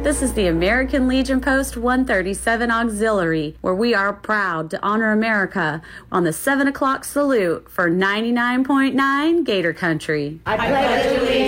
This is the American Legion Post 137 Auxiliary, where we are proud to honor America on the 7 o'clock salute for 99.9 Gator Country. I pledge allegiance